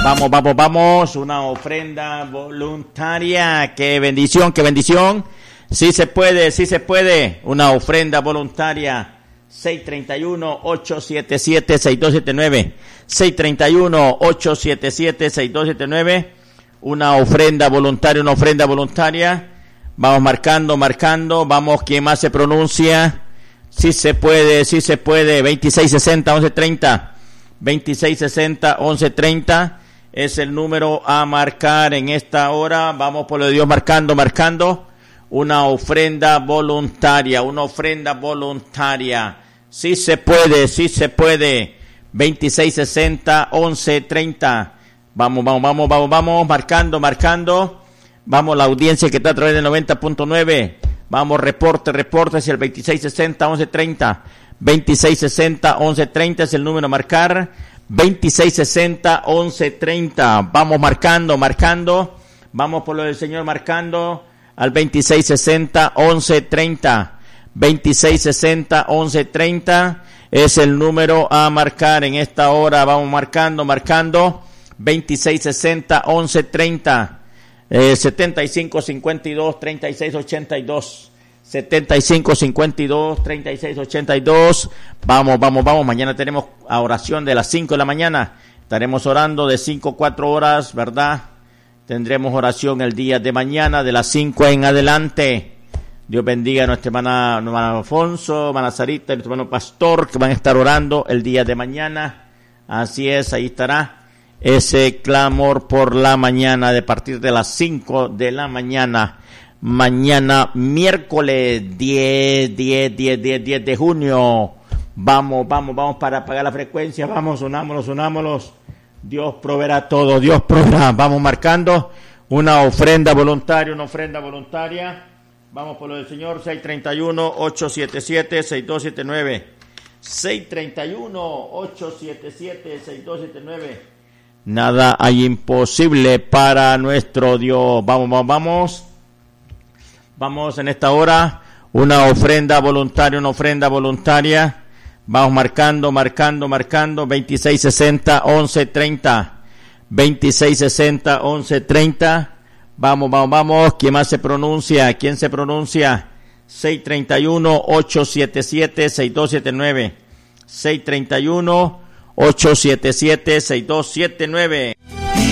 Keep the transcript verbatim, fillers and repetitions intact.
Vamos, vamos, vamos, una ofrenda voluntaria. Qué bendición, qué bendición. Sí se puede, sí se puede. Una ofrenda voluntaria. seis tres uno, ocho siete siete, seis dos siete nueve. seis tres uno, ocho siete siete, seis dos siete nueve. Una ofrenda voluntaria, una ofrenda voluntaria. Vamos marcando, marcando. Vamos, ¿quién más se pronuncia? Sí se puede, sí se puede. veintiséis sesenta, once treinta. veintiséis sesenta, once treinta. Es el número a marcar en esta hora. Vamos por lo de Dios marcando, marcando. Una ofrenda voluntaria, una ofrenda voluntaria. Sí se puede, sí se puede. veintiséis sesenta, once treinta. Vamos, vamos, vamos, vamos, vamos, marcando, marcando. Vamos, la audiencia que está a través del noventa punto nueve. Vamos, reporte, reporte hacia el veintiséis sesenta, once treinta. veintiséis sesenta, once treinta es el número a marcar. veintiséis sesenta, once treinta. Vamos marcando, marcando. Vamos por lo del Señor marcando al veintiséis sesenta, once treinta. veintiséis sesenta, once treinta es el número a marcar en esta hora. Vamos marcando, marcando. veintiséis sesenta, once treinta. Eh, setenta y cinco cincuenta y dos, treinta y seis ochenta y dos. setenta y cinco cincuenta y dos, treinta y seis ochenta y dos. Vamos, vamos, vamos. Mañana tenemos a oración de las cinco de la mañana. Estaremos orando de cinco a cuatro horas, ¿verdad? Tendremos oración el día de mañana de las cinco en adelante. Dios bendiga a nuestra hermana, hermana Alfonso, hermana Sarita, nuestro hermano Pastor, que van a estar orando el día de mañana. Así es, ahí estará ese clamor por la mañana de partir de las cinco de la mañana. Mañana miércoles diez, diez, diez, diez, diez de junio. Vamos, vamos, vamos para apagar la frecuencia. Vamos, unámonos, unámonos. Dios proveerá todo, Dios proveerá. Vamos marcando una ofrenda voluntaria, una ofrenda voluntaria. Vamos por lo del Señor, seis tres uno, ocho siete siete, seis dos siete nueve. seis tres uno, ocho siete siete, seis dos siete nueve. Nada hay imposible para nuestro Dios. Vamos, vamos, vamos. Vamos en esta hora, una ofrenda voluntaria, una ofrenda voluntaria. Vamos marcando, marcando, marcando. veintiséis sesenta, once treinta. veintiséis sesenta, once treinta. Vamos, vamos, vamos. ¿Quién más se pronuncia? ¿Quién se pronuncia? seis tres uno, ocho siete siete, seis dos siete nueve. seis tres uno, ocho siete siete, seis dos siete nueve.